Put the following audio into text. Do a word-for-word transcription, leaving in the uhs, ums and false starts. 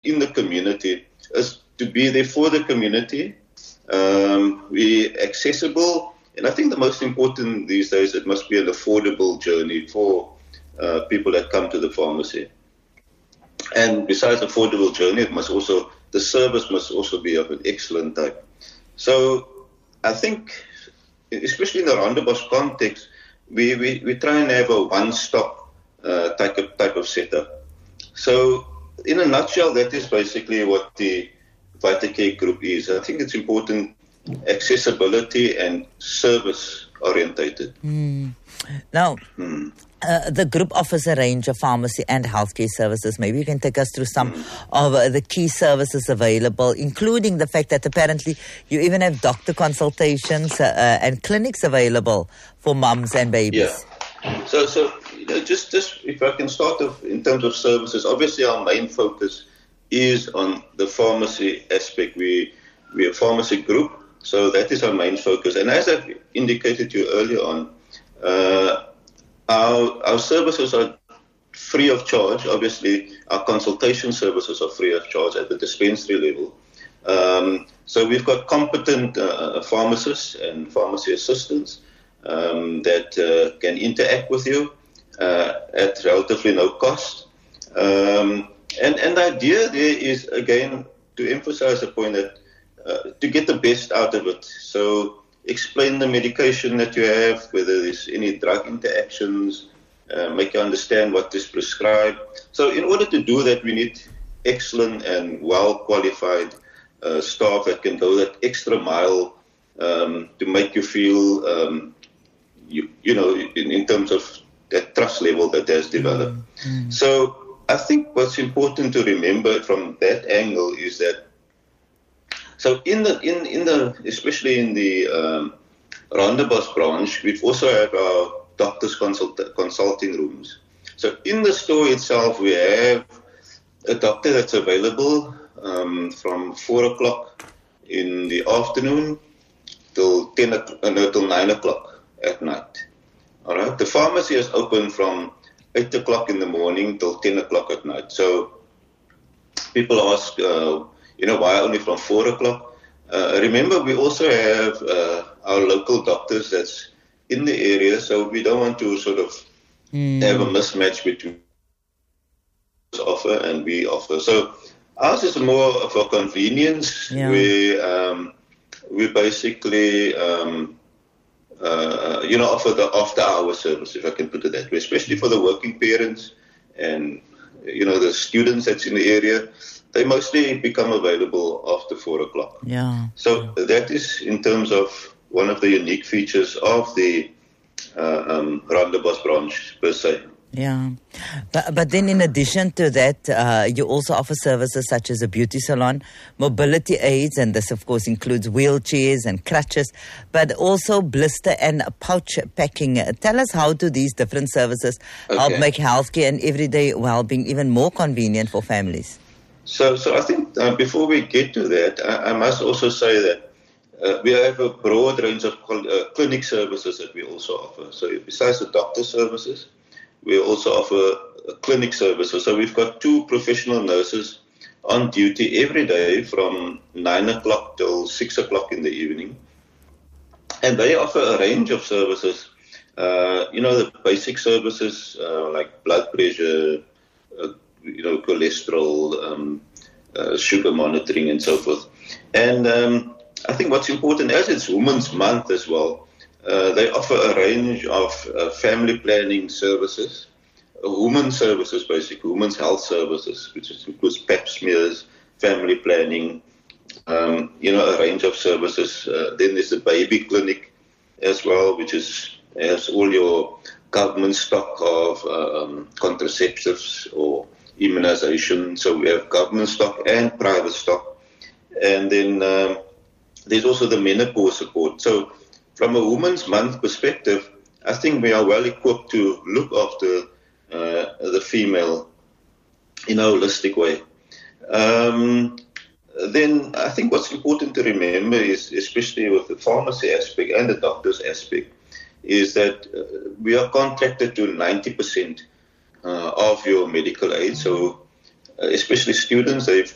in the community is to be there for the community. Um, we accessible, and I think the most important these days, it must be an affordable journey for uh, people that come to the pharmacy. And besides affordable journey, it must also the service must also be of an excellent type. So I think, especially in the Rondebosch context, we, we, we try and have a one-stop uh, type of type of setup. So in a nutshell, that is basically what the VitaCare Group is. I think it's important, accessibility and service orientated. Mm. Now, mm. uh, the group offers a range of pharmacy and healthcare services. Maybe you can take us through some mm. of uh, the key services available, including the fact that apparently you even have doctor consultations uh, uh, and clinics available for mums and babies. Yeah. So, so you know, just, just if I can start off in terms of services, obviously our main focus is on the pharmacy aspect. We we're a pharmacy group, so that is our main focus. And as I've indicated to you earlier on, uh, our our services are free of charge. Obviously, our consultation services are free of charge at the dispensary level. Um, so we've got competent uh, pharmacists and pharmacy assistants um, that uh, can interact with you uh, at relatively no cost. Um, And, and the idea there is, again, to emphasize the point that uh, to get the best out of it. So explain the medication that you have, whether there's any drug interactions, uh, make you understand what is prescribed. So in order to do that, we need excellent and well-qualified uh, staff that can go that extra mile um, to make you feel, um, you, you know, in, in terms of that trust level that has developed. Mm-hmm. So I think what's important to remember from that angle is that, so in the in, in the especially in the um, Rondebosch branch, we've also have our doctors consult, consulting rooms. So in the store itself, we have a doctor that's available um, from four o'clock in the afternoon till ten uh, no, till nine o'clock at night. All right, the pharmacy is open from eight o'clock in the morning till ten o'clock at night. So people ask, uh, you know, why only from four o'clock? Uh, remember, we also have uh, our local doctors that's in the area, so we don't want to sort of mm. have a mismatch between offer and we offer. So ours is more of a convenience. Yeah. We um, we basically um, Uh, you know, offer the after-hour service, if I can put it that way, especially for the working parents and, you know, the students that's in the area. They mostly become available after four o'clock. Yeah. So that is in terms of one of the unique features of the uh, um, Rondebosch branch per se. Yeah. But, but then in addition to that, uh, you also offer services such as a beauty salon, mobility aids, and this of course includes wheelchairs and crutches, but also blister and pouch packing. Tell us, how do these different services okay. help make healthcare and everyday well-being even more convenient for families? So, so I think uh, before we get to that, I, I must also say that uh, we have a broad range of cl- uh, clinic services that we also offer. So besides the doctor services, we also offer clinic services. So we've got two professional nurses on duty every day from nine o'clock till six o'clock in the evening. And they offer a range of services, uh, you know, the basic services uh, like blood pressure, uh, you know, cholesterol, um, uh, sugar monitoring and so forth. And um, I think what's important, as it's Women's Month as well, Uh, they offer a range of uh, family planning services, uh, women's services, basically, women's health services, which includes pap smears, family planning, um, you know, a range of services. Uh, then there's the baby clinic as well, which is has all your government stock of uh, um, contraceptives or immunization. So we have government stock and private stock. And then um, there's also the menopause support. So from a Women's Month perspective, I think we are well equipped to look after uh, the female in a holistic way. Um, then I think what's important to remember is, especially with the pharmacy aspect and the doctor's aspect, is that uh, we are contracted to ninety percent uh, of your medical aid. So uh, especially students, they've